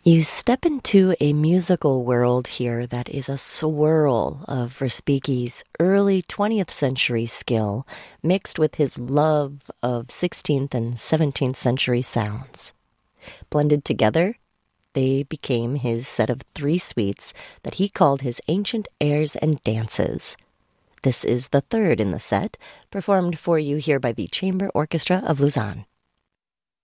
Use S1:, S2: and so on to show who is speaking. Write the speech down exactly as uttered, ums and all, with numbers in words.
S1: You step into a musical world here that is a swirl of Respighi's early twentieth century skill mixed with his love of sixteenth and seventeenth century sounds. Blended together, they became his set of three suites that he called his Ancient Airs and Dances. This is the third in the set, performed for you here by the Chamber Orchestra of Lausanne.